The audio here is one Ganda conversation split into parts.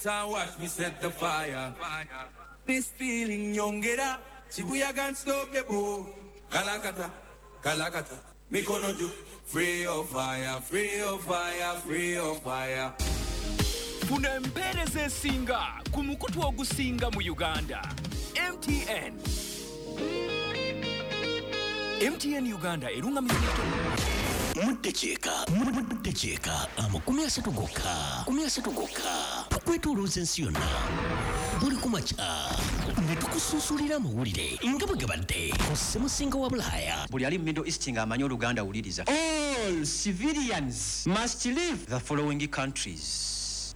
Watch me set the fire. This feeling young get up. Shibuya can't stop the boat. Kalakata, Kalakata. Me gonna do free of fire, free of fire, free of fire. Funa empereze singa kumukutu ogusinga mu Uganda. MTN Uganda erunga mizito. Muddecheka amakumi asatu gokka tukwetolooza ensi yonna buli kumakya ne tukusuusulira amawulire nga bwe gabadde ku ssemusinga wa Bulaaya. Buli ali mu Middle East ng'amanyi Oluganda awuliriza. All civilians must leave the following countries.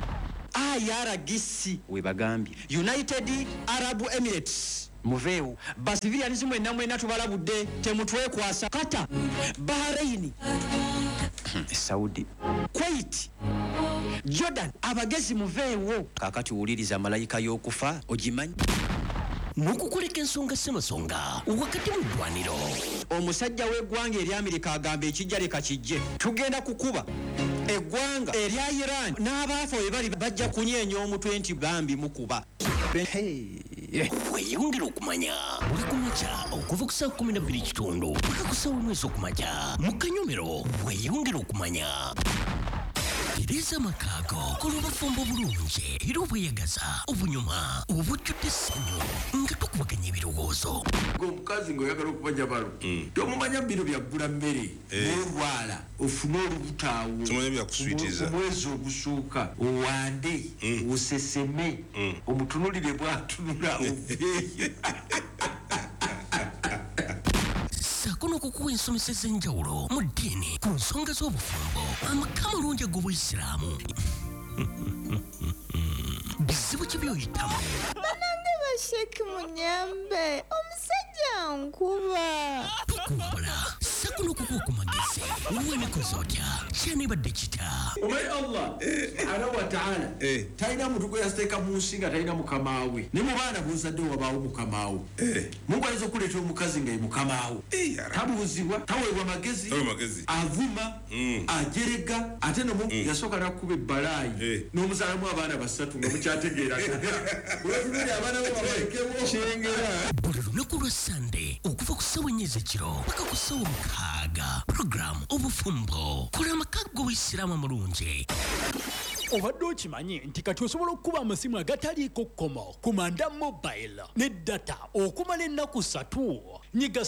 IRGC we bagambye United Arab Emirates muveewo basivilians mwena tubalabudde temutwekwasa. Qatar, Bahrain, Saudi, Kuwait, Jordan abagezi muveewo. Kakati wuliriza malayika y'okufa ogimanyi n'okukoleka ensonga ssemasonga wakati mu ddwaniro. Omusajja w'eggwanga eri Amerika agamba ekijja leka kijje. Tugenda kukuba eggwanga erya Iran n'abaafa we bali bajja kunyeenya omutwe nti bambi mukuba. Weeyongera okumanya buli kumakya okuva ku saa 12:00 mpaka ku saa 1 ez'okumakya mu Kanyomero. Weeyongera okumanya Tereza Makaago kola obufumbo bulungi era obweyagaza obunyuma obujjudde essanyu nga tukubaganya ebirowoozo. Omukazi ng'oyagala okubanja balo tomumanya bino byaggula mmere n'olwala ofune olubutaawo omwezi ogusooka owande oseseme omutunulire bw'atunula oveeyo. Saako n'okukuwa ensomesa ez'enjawulo mu ddiini ku nsonga z'obufumbo, amaka amalungi ag'Obuyisiraamu. Bizibu ki by'oyitamu? Banange basheki munyambe omusajja nkuba. Tukumbula saako n'okukuwa ku magezi w'emikozi otya kyanibadde kita. Omanyi Allah subhanahu wa ta'ala talina muntu gwe yasiteeka mu nsi nga talina mukamaawe. Ne mu baana b'ozadde wabaawo mukamaawo. Mungu ayinza okuleeta omukazi nga ye mukamaawo. Tabuuzibwa, taweebwa magezi, avuma, ajerega, ate n'omu yasooka n'akkuba ebbalaayi n'omuzaalamu abaana basatu nga mukyategeeragana. Olwatulire abaana bo babalekebwo kyengera. Buli lunaku lwa Sande okuva ku ssaawa 4 ez'ekiro paka ku ssaawa 6 program obufumbo kola amaka g'Obuyisiraamu amalungi. Obadde okimanyi nti kati osobola okukuba amasimu agataliiko kkomo ku Manda Mobile ne data okumala ennaku 3. Nyiga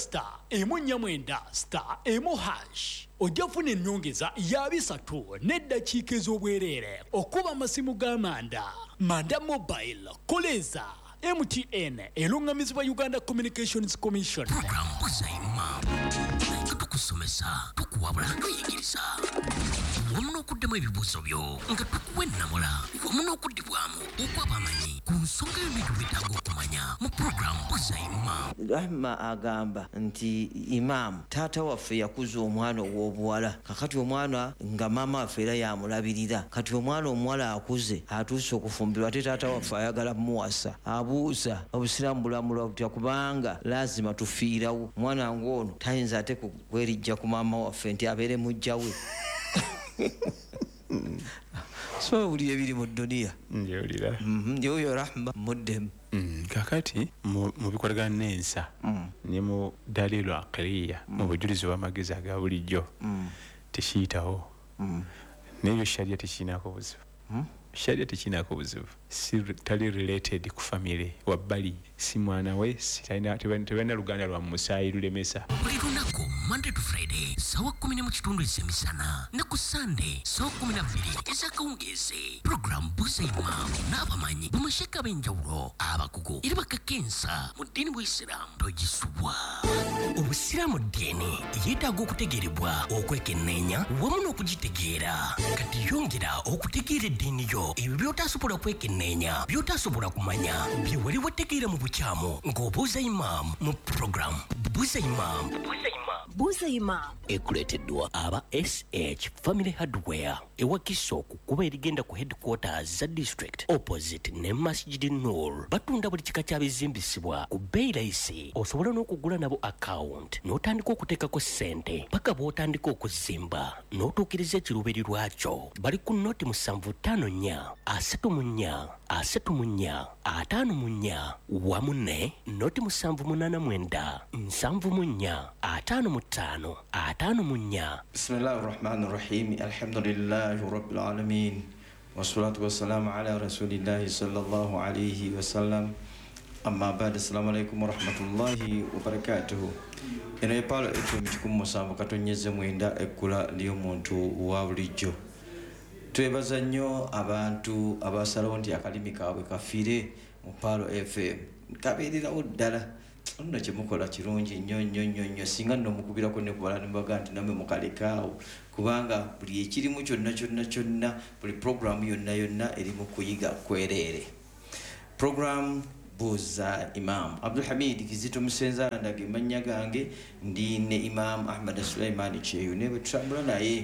*149*1#. Ojja kufuna ennyongeza ya 3 n'eddakiika ez'obwereere okuba amasimu g'Amanda. Manda Mobile koleza MTN erungamizibwa Uganda Communications Commission. Program Buzayima tukusomesa tukuwabula tuyigiriza wamu n'okuddemu ebibuuzo byo nga tukuwa ennamula wamu n'okuddibwamu okwaba amanyi ku nsonga y'ebintu byetaaga okumanya mu programu Buzayima. Rahma agamba nti Imam taata waffe yakuza omwana ow'obuwala, kakati omwana nga maama waffe era yamulabirira. Kati omwana omuwala akuze atuuse okufumbirwa ate taata waffe ayagala muwasa. Abuuza obusiraamu bulamula butya kubanga lazima tufiirawo. Omwana ng'ono tayinza ate kwerijja ku maama waffe nti abeere mujja we. So buli ebiri mu dunia njewulira njoyo Rahma muddemu. Kakati mu bikolagana n'ensa ne mu dalilu aqliya mu bujulizi bw'amagezi aga bulijjo tekiyitawo n'ebyo sharia tekiinaako buzibu. Sharia tekiinaako buzibu, si tali related ku family wabbali, si mwana we, si tebalina luganda lwa musaayi lulemesa. Buli lunaku Monday to Friday sawa 10 ez'emisana ne ku Sunday sawa 12 ez'akawungeezi. Program Buzayima n'abamanyi bamasheka b'enjawulo abakugu era bakakensa mu ddiini bw'Isiraamu togisubwa. Obusiraamu ddiini yeetaaga okutegeerebwa, okwekenneenya wamu n'okugitegeera. Kati yongera okutegeera eddiini yo, ebyo by'otasobola kwekenneenya, by'otasobola kumanya, bye wali wategeera mu bukyamu ng'obuuza Imam mu program Buzayima. Buzayima ekuleeteddwa aba SH Family Hardware. ewakiso ku kkubo erigenda ku headquarters za district opposite ne Masjid Nur. Batunda buli kika kya bizimbisibwa ku bbeeyi layisi. Osobola n'okugula nabo account n'otandika okuteekako ssente paka bw'otandika okuzimba n'otuukiriza ekiruubirirwa kyo. Bali ku noti 754 34 34 54 wamu ne noti 789 74 55 54. Bismillahir Rahmanir Rahim. Alhamdulillahi Rabbil Alamin. Wassalatu wassalamu ala Rasulillahi sallallahu alayhi wa sallam. Amma ba'd. Assalamu alaikum warahmatullahi wabarakatuh. Eno epalo ekyo musanvu katonyeze mwenda ekkula ly'omuntu wa bulijjo. Twebaza nnyo abantu abasalawo nti akalimi kaabwe kafiire mu Palo FM. Kabeererawo ddala. Nno kyemukola kirungi nnyo singa nno mukubirako ne kubala nimbaga nti namwe mukalekaawo kubanga buli ekirimu kyonna buli programu yonna eri mu kuyiga kwereere. Program Buza Imam Abdul Hamid Kizito Musenza ndage mannya gange ndi ne Imam Ahmad Sulaiman Cheyu ne betambula naye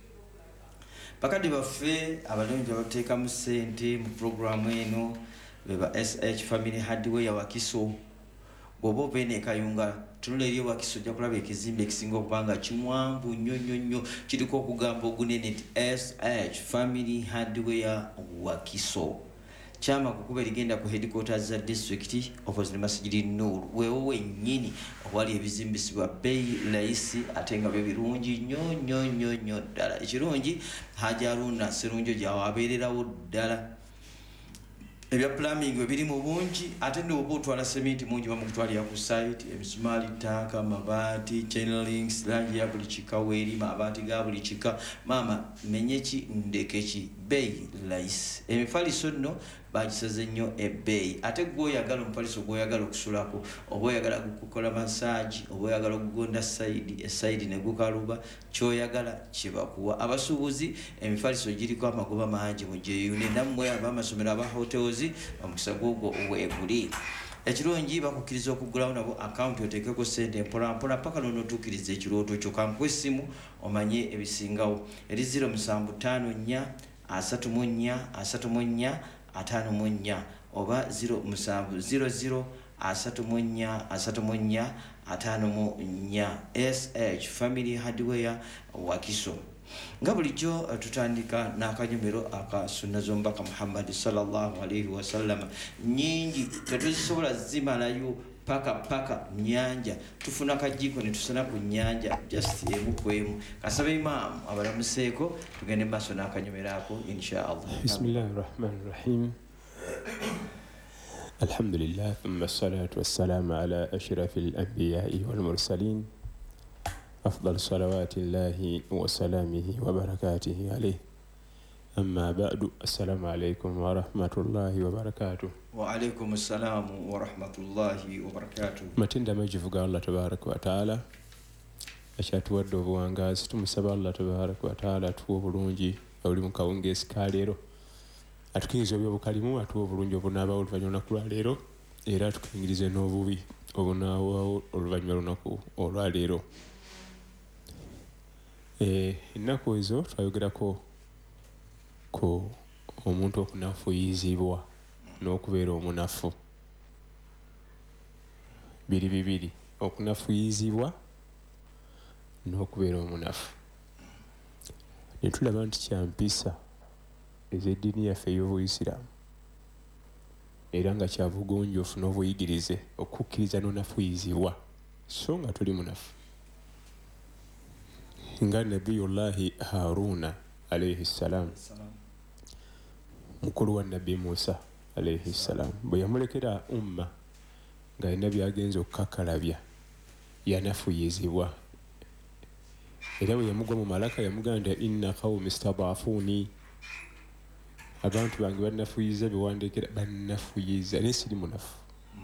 bakadi baffe abalonzi abateeka mu ssente mu programu eno beba SH Family Hardware Wakiso. Bobo bene kayunga tunule eri Wakiso jja kulaba ekizimbe ekisinga okubanga kimwanvu nnyo kiriko okugamba ogunene SH Family Hardware Wakiso. Chama kukuba erigenda ku headquarters za district opposite Masjid Nur. Wewe wennyini wali ebizimbisibwa bbeeyi layisi ate nga byo birungi nnyo ddala. Ekirungi Hajaruna Serunjo gyawabeererawo ddala. Ebya plumbing biri mu bungi ate n'oba otwala sementi mungi bamukutwalira ku site emisumaali ttaka amabaati chain links langi ya buli kika weeri mabaati ga buli kika mama menyeki ndekeki bbeeyi layisi. Emifaliso nno bagisaze nnyo ebbeeyi ate gw'oyagala omufaliso gw'oyagala okusulako oba oyagala kukola massage oba oyagala okugonda esaidi ne gukaluba kyoyagala kibakuwa. Abasuubuzi emifaliso giriko amagoba mangi mu gyeyune nammwe ab'amasomero aba hotels omukisa gwogwo weeguli. Ekirungi bakukkiriza okugulawo nabo account oteekeko ssente mpolampola paka n'otuukiriza ekirooto kyo. Kankuwa essimu omanye ebisingawo eri 0754 34 34 54 oba 0700 34 54 SH Family Hardware Wakiso. Nga bulijjo tutandika n'akanyomero aka sunna z'omubaka Muhammad sallallahu alaihi wasallam nyingi tetuzisobola zimalayo paka nyanja tufuna kajiko ne tusana ku nyanja just emu kwemu. Kasaba Imam abalamuseeko tugende maaso n'akanyomero ako inshallah. Bismillahir Rahmanir Rahim. Alhamdulillah thumma salatu wassalamu ala ashrafil anbiya'i wal mursalin. أفضل صلوات الله وسلامه وبركاته عليه. أما بعد السلام عليكم ورحمة الله وبركاته. وعليكم السلام ورحمة الله وبركاته. متين دم يجفق الله تبارك وتعالى أشهد ودو بوانغاز تمسب الله تبارك وتعالى تو برونجي أولي مكاونجيس كاليرو أتكينزو بيو بكاليمو أتو برونجي وبنابا والفجونا كاليرو إيرا تكينجيزي نوبوبي وبناوا والفجونا كاليرو. Ennaku ezo twayogerako ku omuntu okunafuuyizibwa n'okubeera omunafu. Bibiri okunafuuyizibwa n'okubeera omunafu. Ne tulaba nti kyampisa ez'eddiini yaffe ey'Obuyisiraamu era nga kya bugonjofu n'obuyigirize okukkiriza n'onafuuyizibwa so nga tuli munafu. Nga Nabiyullahi Haruna alayhi salam mukulu wa Nabi Musa alayhi salam bwe yamulekera umma nga alina byagenza okukakalabya yanafuuyizibwa era bwe yamugwa mu malaka yamugamba inna qawmi istadafuni abantu bange bannafuuyiza biwandeekera bannafuuyiza naye siri munafu.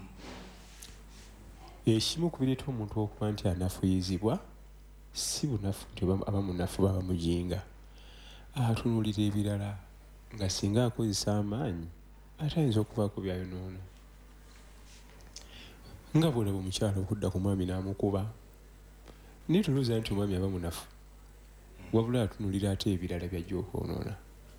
Ekimu ku bireeta omuntu okuba nti anafuuyizibwa si bunafu nti aba munafu baba mujinga atunulira ebirala nga singa akozesa amaanyi ate ayinza okuvaako byayonoono. Nga bwolaba omukyala okudda ku mwami n'amukuba naye tulowooza nti omwami aba munafu. wabula atunulira ate ebirala byajja okwonoona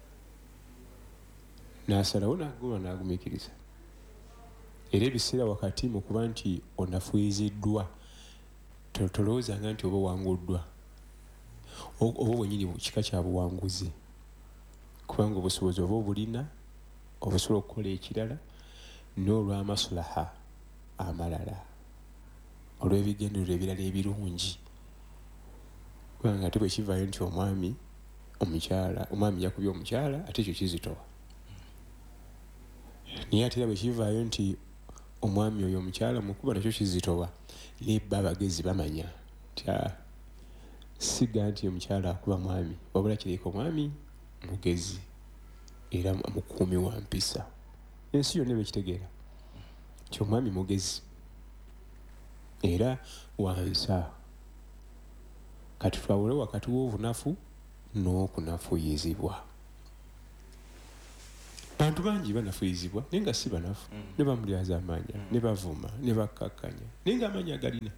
n'asalawo n'aguma n'agumiikiriza era ebiseera wakati mu kuba nti onafuyiziddwa tolowoozanga nti oba wanguddwa oba bwenyini kika kya buwanguzi kubanga obusobozi oba obulina obusobola okukola ekirala n'olw'amasulaha amalala olw'ebigendererwa ebirala ebirungi kubanga ate bwe kivaayo nti omwami yakubye omukyala ate ekyo kizitowa naye ate era bwe kivaayo nti omwami oyo omukyala mukuba nakyo kizitowa nebba abagezi bamanya nti siga nti omukyala akuba mwami wabula kireka omwami mugezi era mukuumi wa mpisa ensi yonna bekitegeera nti omwami mugezi era wansa kati twawule wakati w'obunafu n'okunafuyizibwa bantu bangi banafuyizibwa naye nga si banafu ne bamulyaza amanya ne bavuma ne bakkakkanya naye nga amanya agalina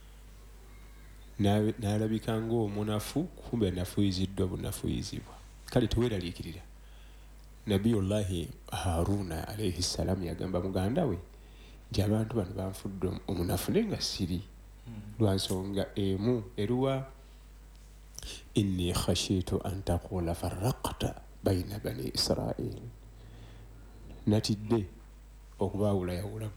n'alabika ng'omunafu kumbe anafuyiziddwa bunafuyizibwa kale teweeraliikirira nabiyullahi haruna alaihi ssalaamu yagamba muganda we nti abantu bano banfudde omunafu naye nga siri lwa nsonga emu eruwa inni khashiitu an taqula farraqta baina bani israil natidde okubaawulayawulamu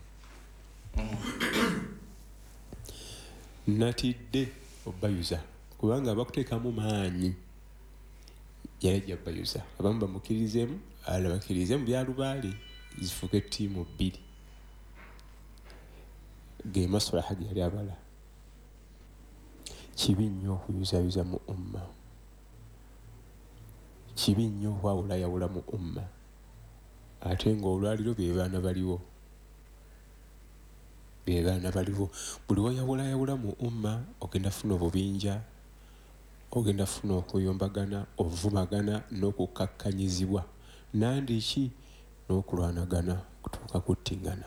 natidde obayuza kubanga abakuteekamu maanyi yalajja bayuza abamu bamukkirizeemu alala bakkirizeemu byalubaale zifuuka ettiimu bbiri ge masulaha ge yali abala kibi nnyo okuyuzayuza mu umma kibi nnyo okwawulayawula mu umma ate ng'olwaliro be baana baliwo buli wayawulayawula mu umma ogenda funa obubinja ogenda funa okuyombagana ovumagana n'okukkakkanyizibwa nandiki n'okulwanagana kutuuka kuttingana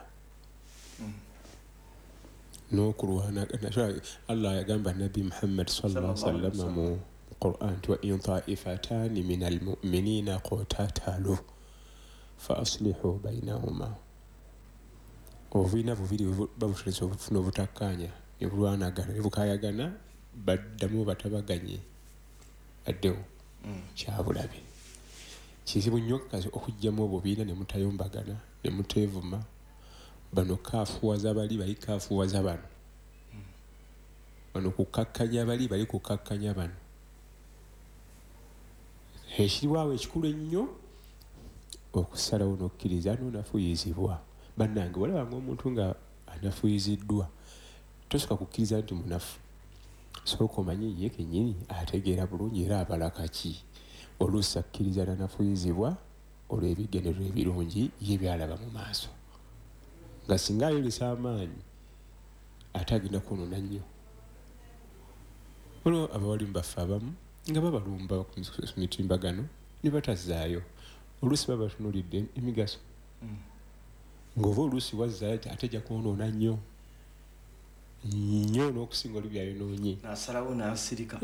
n'okulwanagana allah yagamba nabi muhammad sallallahu alaihi wasallam mu quran nti wa in taifatani min almuminina qotatalu fa aslihu bainahuma obubiina bubiri babutulisa obufuna obutakkanya ne bulwanagana ne bukayagana baddamu batabaganye addewo kyabulabe kizibu nnyo kazi okugjamu obubiina ne mutayombagana ne muteevuma bano kaafuwaza bali bali kaafuwaza bano bano kukkakkanya bali bali kukkakkanya bano ekiriwawo ekikulu ennyo okusalawo n'okkiriza n'onafuyizibwa bannange walabanga omuntu nga anafuyiziddwa tosooka kukkiriza nti munafu sooka omanyi ye kennyini ategeera bulungi era abalaka ki oluusi akkiriza nanafuyizibwa olw'ebigendererwa ebirungi ye byalaba mu maaso nga singa ayolesa amaanyi ate agenda kwonoona nnyo olwo abawalimu baffe abamu nga babalumba ku mitimbagano ne batazaayo oluusi baba batunulidde emigaso ng'oba oluusi wazzaayo ate jja kwonoona nnyo n'okusinga oli byayonoonye nasalawo nasirika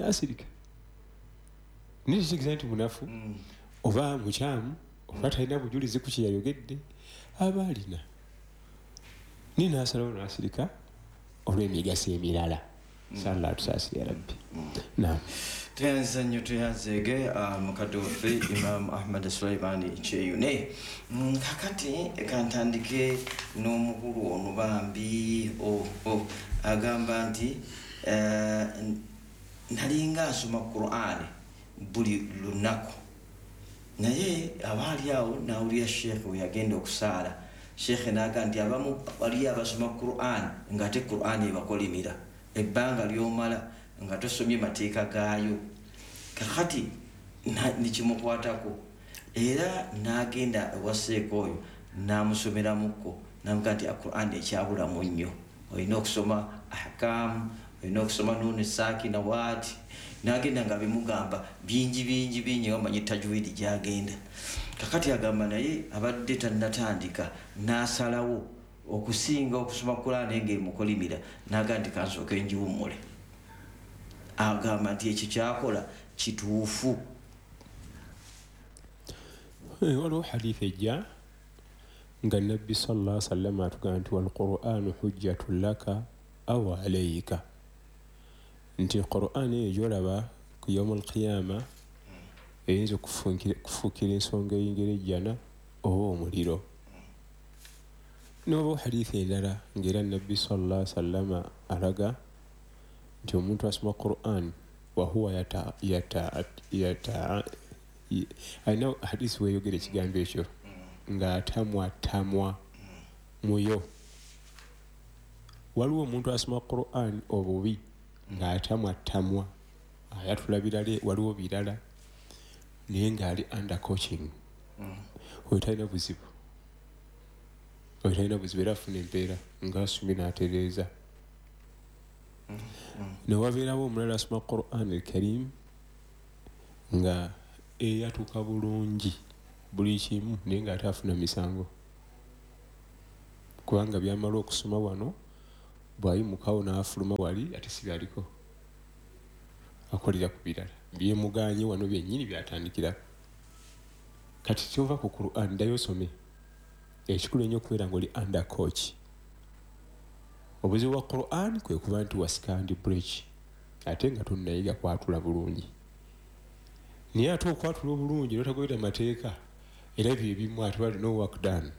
naye kitegeeza nti munafu oba mukyamu oba talina bujulizi ku kyeyayogedde aba alina naye nasalawo nasirika olw'emigaso emirala salla tusaasi ya rabbi naam tuyanziza nnyo tuyanzeege mukadde waffe imam ahmad sulaimani kyeyune kakati kantandike n'omukulu ono bambi agamba nti nalinga nsoma qur'ani buli lunaku naye abaali awo nawulira sheekhe we yagenda okusaala sheekhe naga nti abamu waliyo abasoma qur'ani ng'ate qur'ani ebakolimira ebbanga lyomala nga tosomye mateeka gaayo kakati nekimukwatako era nagenda ewaseeko oyo namusomeramuko namuga nti qur'ani ekyabulamu nnyo olina okusoma ahkamu olina okusoma nuni sakina waati nagenda nga bimugamba bingi wamanyi tajwidi gyagenda kakati agamba naye abadde tannatandika nasalawo okusinga okusoma qur'ani ng'emukolimira naga nti kansooke njiwummule agamba nti ekyo kyakola kituufu. waliwo hadith ejja nga nabbi sallallahu alaihi wasallam atugamba nti walquranu hujjatun laka aw alayka, nti quran eyo gyolaba ku yawm alqiyama eyinza okufuukira ensonga eyingira ejjana oba omuliro. noba hadith endala ngaera nabbi sallallahu alaihi wasallam alaga nti omuntu asoma quran wahuwa alina hadisi weyogera ekigambo ekyo ng'atamwatamwa muyo. waliwo omuntu asoma quran obubi ng'atamwatamwa ayatula birala, waliwo birala naye ng'ali under coaching. oyo talina buzibu, oyo talina buzibu era afuna empeera ng'asumye n'atereeza. newabeerawo omulala asoma quran alkarim nga eyatuka bulungi buli kimu naye ng'ate afuna misango, kubanga byamala okusoma wano bwayimukawo n'afuluma wali ate si byaliko akolera ku birala byemuganye wano byennyini byatandikirako. kati kyova ku quran ddayo osome, ekikulu ennyo okubeera ngaoli under coach. obuzibu bwa quran kwe kuba nti wasikandi breach ate nga tonnayiga kwatula bulungi. naye ate okwatula obulungi notagoberera amateeka era bye bimu ate bali no work done.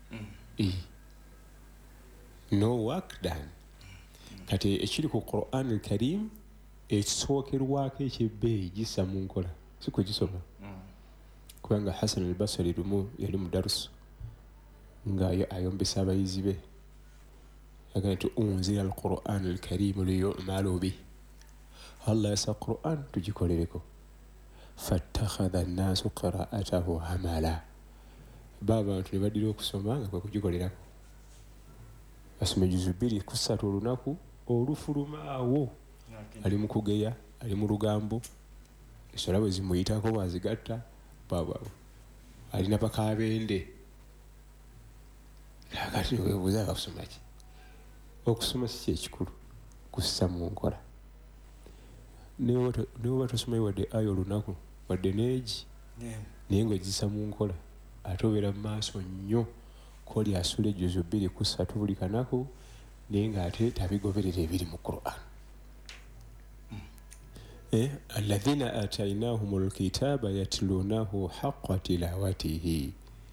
no work done. kati ekiri ku quran alkarim ekisookerwako ekyebbeeyi gissa mu nkola si kwegisoma. kubanga Hasan al-Basri lumu yali mu darusu nga ayombesa abayizi be agamba nti unzila al-Quran al-Karim liyu'malu bihi, Allah yasa Quran tugikolereko. fattakhadha an-nasu qira'atahu hamala, abantu ne badira okusoma nga kwekugikolerako. basoma juzu 2 ku 3 olunaku, olufulumaawo ali mu kugeya, ali mu lugambo, esola bwe zimuyitako bwazigatta bwabwabo, alina pakabende. kakati webuuza akusoma ki? okusoma si kyekikulu, kussa mu nkola. newoba tosomayo wadde ayo olunaku wadde neegi naye ngaogisa mu nkola, ate obeera mu maaso nnyo koli asula ejuzu 2 ku 3 buli kanaku naye ng'ate tabigoberera ebiri mu Quran. alladhina atainahum alkitaba yatlunahu haqqa tilawatihi,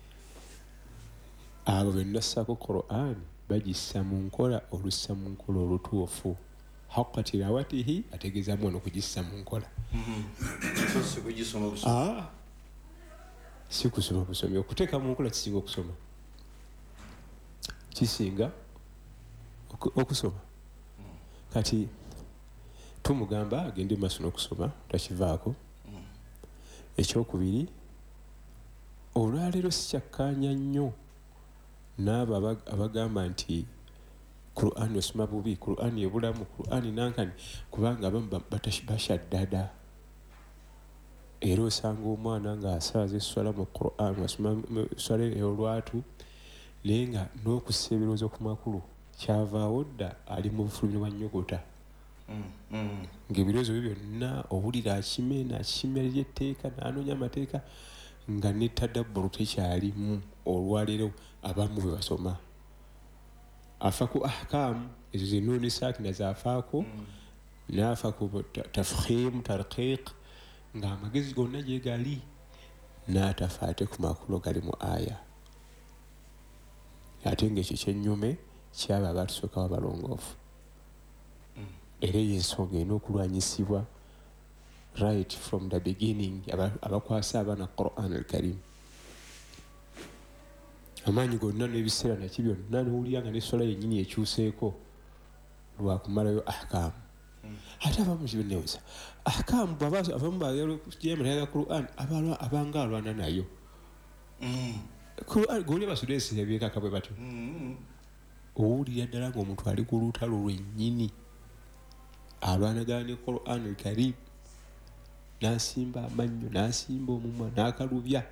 abo bennassako Quran bagissa mu nkola olussa mu nkola olutuufu. haqqa tilawatihi ategeezaamu ono kugissa mu nkola. si kusoma busomi, okuteeka mu nkola kisinga okusoma, kisinga okusoma. kati tumugamba agende maaso n'okusoma, takivaako. ekyokubiri, olwaleero sikyakkaanya nnyo n'abo abagamba nti Quran osoma bubi, Quran ebulamu, Quran nankani, kubanga abamu bashaddada. era osanga omwana ng'asaaza esswala mu Quran, asoma esswala olwatu naye nga n'okussa ebirowoozo ku makulu kyavaawo dda ali mu bufulumya bwa nnyogota. ng'ebirowoozo byo byonna owulira akimena akimera etteeka n'anoonya amateeka nga ne tadabburu tekyalimu. olwaleero abamu bwe basoma afa ku ahkaamu ezo zinuuni saakina zaafaako, n'afa ku tafkhim tarqiq ng'amagezi gonna gye gali, n'atafa ate ku makulu gali mu aya. ate ng'ekyo kyennyume kyaba abatusookawo abalongoofu. era y'ensonga erina okulwanyisibwa right from the beginning, abakwasa abaana Quran al-Karim. amaanyi gonna n'ebiseera naki byonna n'owulira nga n'essola yennyini ekyuseeko lwakumalayo ahkaamu. ate abamu kibineweza ahkaamu abamu bayaga Quran abanga alwana nayo. goli abasudensi ebyekaka bwe batyo, owulira ddala ng'omuntu ali ku lutalo lwennyini alwanagana ne Quran al-Karim, n'asimba amannyo, n'asimba omumwa, n'akalubya.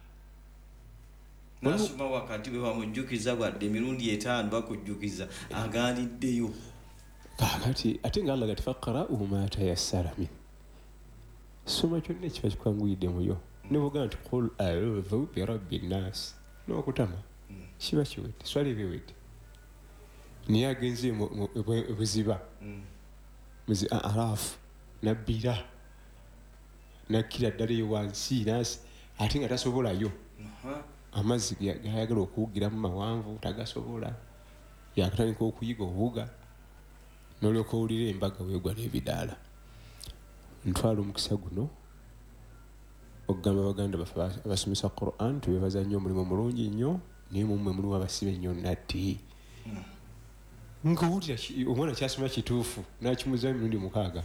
nasoma wakati bwe bamujjukiza bwadde emirundi 5 bakujjukiza agaaniddeyo. kakati ate nga Allah gati faqra'u ma tayassara min, soma kyonna ekiba kikwanguyidde muyo ne bwogamba nti qul audhu birabbi nnas n'okutama kiba kiwedde swala ebyewedde naye agenze buziba muzi araafu nabbira nakkira ddala eyo wansi nasi ate nga tasobolayo amazzi gayagala okuwugiramu mawanvu tagasobola yakatandika okuyiga obuga n'olyoka owulira embaga weegwa n'ebidaala ntwala omukisa guno okugamba baganda baffe abasomesa Quran tubebaza nnyo omulimu mulungi nnyo naye mumwe mulimu abasibe nnyo natti ng'owulira omwana kyasoma kituufu n'akimuza emirundi 6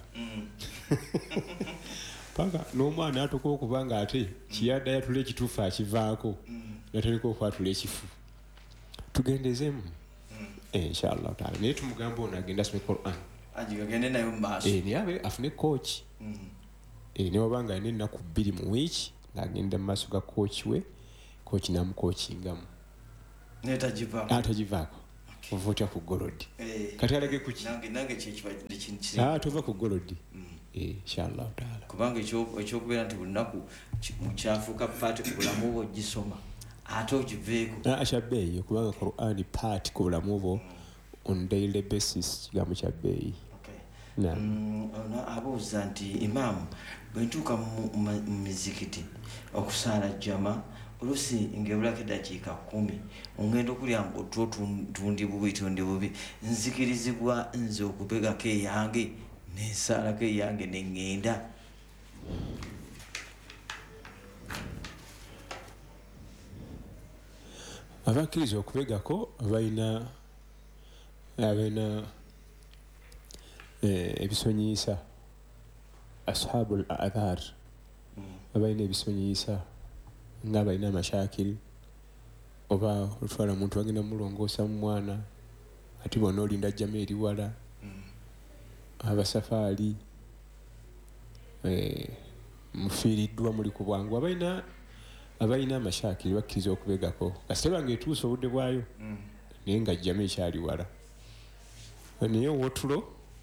paka n'omwana atuka okuba nga ate kiyadde yatula ekituufu akivaako natandika okwatula ekifu tugendezemu inshallah taala naye tumugamba ono agenda asome Quran agende nayo maaso naye abe afune coach ne wabanga alina ennaku 2 mu wiiki ng'agenda mu maaso ga coach we coach namukokingamu atagivaako ova otya ku golodi kati alage kuki nange kyekiba tova ku golodi inshallah taala kubanga ekyokubeera nti bulunaku mukyafuuka paati ku bulamu bwo gisoma ate okiveeko kyabbeeyi kubanga Quran paati ku bulamu bwo on daily basis kigambo kyabbeeyi abuuza nti imaamu bwe ntuuka mu mizikiti okusaala jama oluusi ngebulako eddakiika 10 ongenda okulya ng'otwo tundi bubi nzikirizibwa nze okupegako eyange nensaalako eyange neŋŋenda abakkiriza okubegako balina ebisonyiisa ashabul adhar abalina ebisonyiisa nga balina amashakiri oba olutwala omuntu bagenda mulongoosa mu mwana ati bona olinda ajjamu eri wala abasafaali mufiiriddwa muli ku bwangu abalina amashakiri bakkiriza okubegako kasite bange etuusa obudde bwayo naye nga ajjamu ekyali wala naye owotulo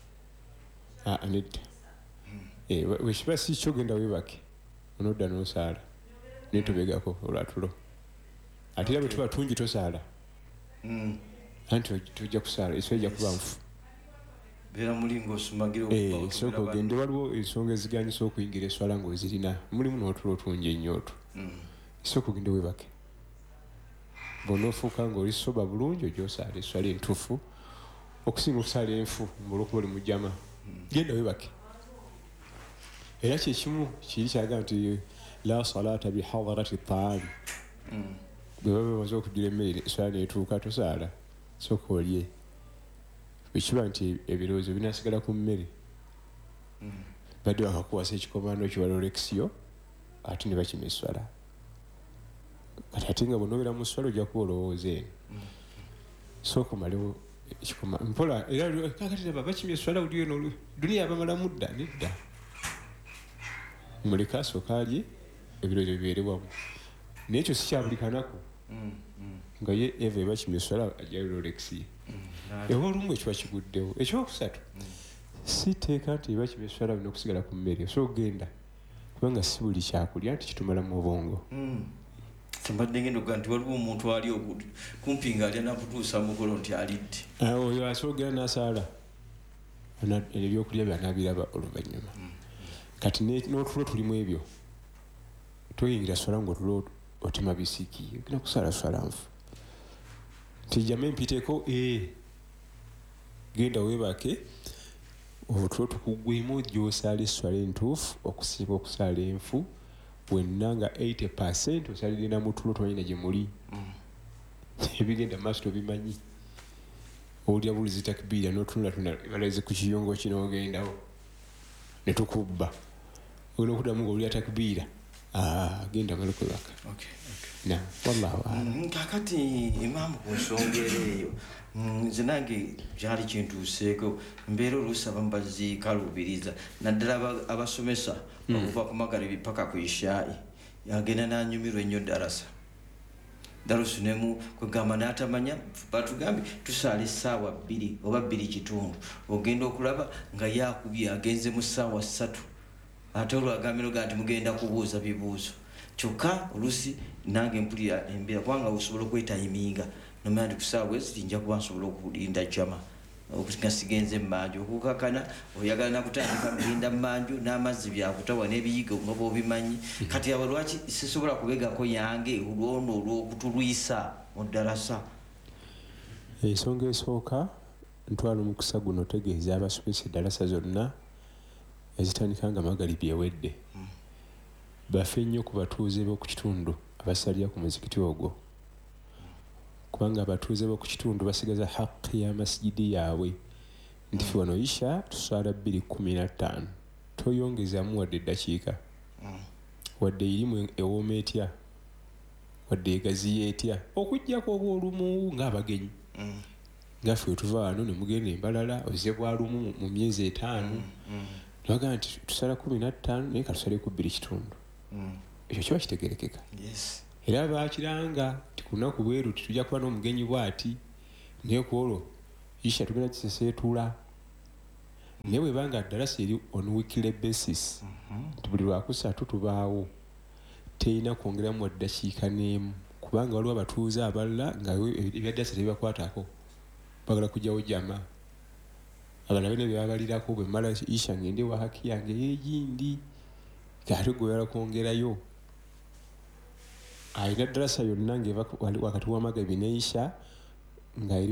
nedda wekiba si kyogenda webake onodda n'osaala naye tobegako olwatulo ate era bwe tuba tungi tosaala anti tujja kusaala enswa ejja kuba nfu sooka ogende waliwo ensonga eziganyisa okuyingira eswala ng'ozirina mulimu n'otulo tungi ennyo otwo sooka ogende webake bw'onoofuuka ng'oli soba bulungi ojja osaala eswala entuufu okusinga okusaala enfu olwokuba oli mujama genda webake era kyekimu kiri kyagamba nti la salata bihadarati taami bwe baba bamaze okujjula emmere eswala neetuuka tosaala sooka olye bwekiba nti ebirowoozo binasigala ku mmere badde bakakuwasa ekikomando kiwalolekisiyo ate ne bakima eswala kati ate nga bw'onobeera mu swala ojja kuba olowooza eno sooka omalewo mpola era kakati bakimya eswala buli eno duniya abamalamu dda nedda muleka asooka alye ebirowoozo bibeere wamu naye ekyo si kya buli kanaku nga ye eva ebakimya eswala ajja rolekisiye eba olumu ekiba kiguddewo ekyokusatu si teeka nti ebakimya eswala bina okusigala ku mmere so ogenda kubanga si buli kyakulya nti kitumala mu bwongo mbadde ngenda okuga nti waliwo omuntu ali kumpi ng'alya nakutuusa mukolo nti alidde oyo asoogera n'asaala ebyokulya byanabiraba oluvannyuma kati n'otulo tulimu ebyo toyingira swala ng'otulo otema bisiki ogenda kusaala swala nfu nti jjama empiteeko genda webake otulo tukuggwemu gy'osaala eswala entuufu okusinga okusaala enfu wenna nga 80% osalirina mu tulo tomanyina gye muli ebigenda maaso tobimanyi owulira bulizi takbiira n'otunula baleze ku kiyongo kino ogendawo ne tukubba olina okuddamu ng'owulira takbiira genda ngalokwebaka wallahu alam kakati imaamu ku nsonga eyo nze nange kyali kintuuseeko mbeera oluusi abamu bazikalubiriza naddala abasomesa okuva ku magaribi paka ku ishaayi agenda nanyumirwa ennyo darusu nemu kwegamba n'atamanya batugambye tusaala essaawa 2 oba 2 kitundu ogenda okulaba nga yakubye agenze mu ssaawa 3 ate olwagambiro ga nti mugenda kubuuza bibuuzo kyokka olusi nange mpulira embeera kubanga osobola okwetayiminga nomanya nti kusaawa bweziti nja kuba nsobola okulinda jama nga sigenze mmanju okukakana oyagala nakutandika mulinda mmanju n'amazzi byakutawa n'ebiyigo nga bwobimanyi kati aba lwaki sisobola kubegako yange olwono olw'okutulwisa mu ddalasa. Ensonga esooka ntwala omukisa guno otegeeza abasomesa eddalasa zonna ezitandika nga magalibi ewedde bafe nnyo ku batuuze b'oku kitundu abasalira ku muzikiti ogwo kubanga abatuuze b'oku kitundu basigaza haqi ya masijidi yaabwe nti fe wano isha tuswala 2:15 toyongezamu wadde eddakiika wadde irimu ewooma etya wadde egaziya etya okujjako oba olumu ng'abagenyi nga ffe wetuva wano ne mugenda embalala oze bwalumu mu myezi 5 nibagamba nti tusala 15 naye katusale ku 2:00 ekyo kiba kitegerekeka era bakiranga tikunaku bweru titujja kuba n'omugenyi bwati naye kwolwo isha tugenda kiseseetula naye bwebanga ddalasa eri on weekly basis nti buli lwakusatu tubaawo terina kwongeramu waddakiika n'emu kubanga waliwo abatuuze abalala nga ebyaddalasa tebibakwatako bagala kujjawo jama abana bene byebabalirako bwe mmala isha ngende wa haki yange yegindi ate gweoyala kwongerayo ayina ddalasa yonna ng'eva wakati w'amagabi neisha nga eri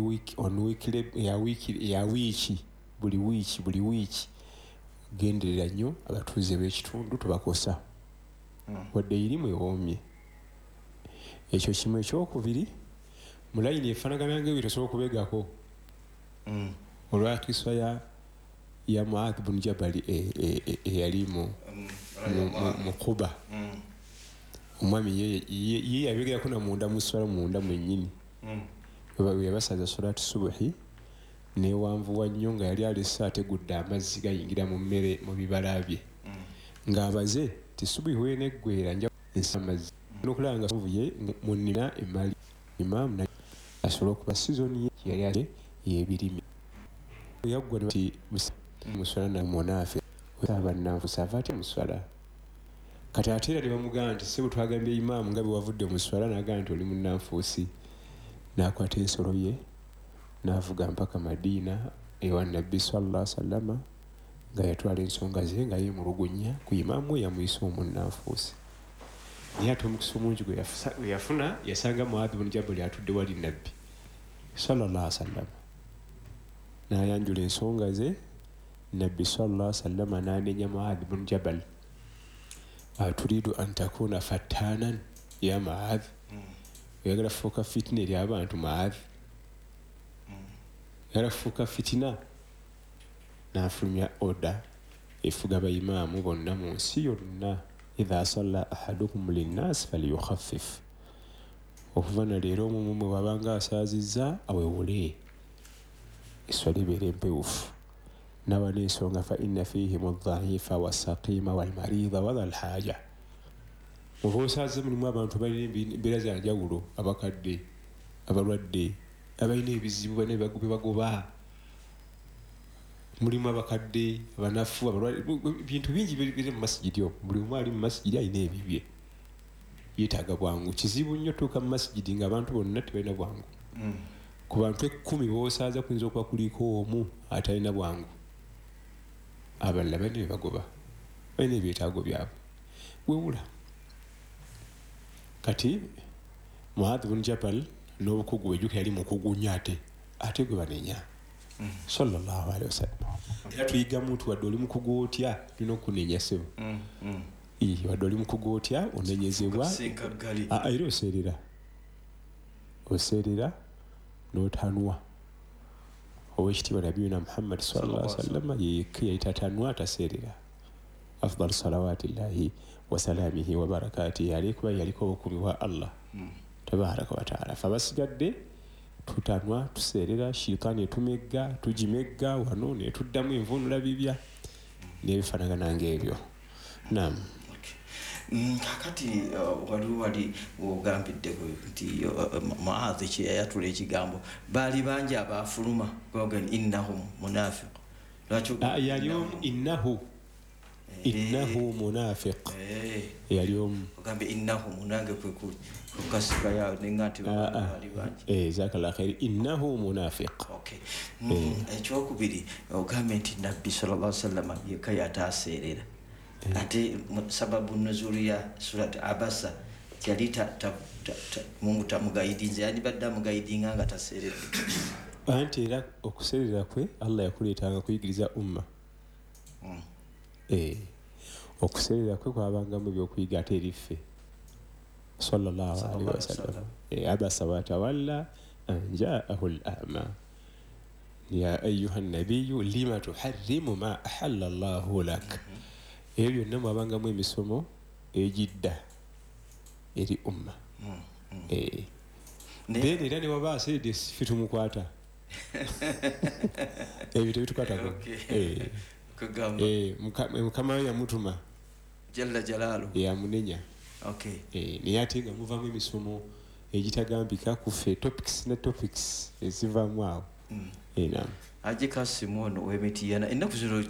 ya wiiki buli wiiki genderera nnyo abatuuze b'ekitundu tubakosa wadde irimu ewoomye ekyo kimu. ekyokubiri mu layini efaanagana ng'ebyo tosobola okubegako olwa kiswa ya Muadh bin Jabal eyali mu Quba omwami ye yabegerako na munda mu swala munda mwennyini yabasaza solati subuhi newanvuwa nnyo nga yali alesa ategudde amazzi gayingira mu mmere mu bibala bye ng'abaze tisubuhi weneggwera nja ensamazzi nokulaba nga nvuye munina emali imaamu asobola okuba sizoni ye yali yebirime yaggwa nti muswala namunaafe abananfusa ava atya muswala kati ate era nebamugamba nti se bwe twagambye imaamu nga bwe wavudde muswala nagamba nti oli munanfuusi nakwata ensolo ye navuga mpaka Madiina ewa nabbi sallallahu alaihi wasallama nga yatwala ensonga ze nga yemulugunya ku imaamu we yamuyisa omunnanfuusi naye ate omukisa omungi gwe yafuna yasanga Muadh bin Jabal atudde wali nabbi sallallahu alaihi wasallama nayanjula ensonga ze nabbi sallallahu alaihi wasallama nanenya Muadh bin Jabal aturidu an takuna fattanan ya Muadh oyagala fuuka fitina eri abantu Muadh oyagala fuuka fitina n'afulumya oda efuga bayimaamu bonna mu nsi yonna idha salla ahadukum linnaasi falyukhaffif okuva na leero omumu bwe babanga asaazizza awewule eswala ebeera empewufu nawa n'ensonga fa inna fihimu adh-dha'ifa was-saqima wal-marida wa dhal-haja oba osaaze mulimu abantu balina embeera za njawulo abakadde abalwadde abalina ebizibu balina bebagoba mulimu abakadde abanafu abalwadde bintu bingi biri mu masijidi omwo buli omu ali mu masijidi alina ebibye yeetaaga bwangu kizibu nnyo tuuka mu masijidi ng'abantu bonna tebalina bwangu ku bantu 10 boosaaza kuyinza okuba kuliko omu atalina bwangu abalala balina bebagoba balina ebyetaago byabwe wewula kati Muadh bin Jabal n'obukugu bwejjuka yali mukugunya ate gwe banenya sallallahu alaihi wasallam era tuyiga muntu wadde oli mukugu otya tulina okunenya sebo wadde oli mukugu otya onenyezebwa era oseerera n'otanwa owekitiibwa nabiyuna Muhammad sallallahu alaihi wasallam yekka yayita tanwa ataseerera afdal salawatillahi wasalaamihi wabarakatihi alikuba yaliko obukuumi bwa Allah tabaraka wataala fe abasigadde tutanwa tuseerera shitaani etumegga tugimegga wano netuddamu envunula bibya n'ebifaanagana ng'ebyo naam kakati wali ogambidde nti Muadh yayatula ekigambo baali bangi abaafuluma gogani innahum munafiq yali omu innahu innahu munafiq yali omu ogambe innahu munange kukasika yawe nengati bali bangi zakala khair innahu munafiq ekyokubiri ogambe nti nabbi sallallahu alaihi wasallam yekka yataseerera ate sababu nuzuli ya surat abasa yali Mungu tamugaidinze yani badda mugaidinga nga taseerera anti era okuseerera kwe Allah yakuleetanga kuyigiriza umma okuseerera kwe kwabangamu ebyokuyiga ate eriffe sallallahu alaihi wasallam abasa watawalla an jaahu al-a'ma ya ayuha an-nabiyyu lima tuharrimu ma ahalla Allahu lak ebyo byonna mwabangamu emisomo ejidda eri umma then era ne waba aseedde ffe tumukwata ebyo tebitukwatako mukama we yamutuma jalla jalaalu yamunenya naye ate nga muvamu emisomo egitagambika ku ffe topics ne topics ezivaamu awo ajika Simon w'Emitiyana ennaku zino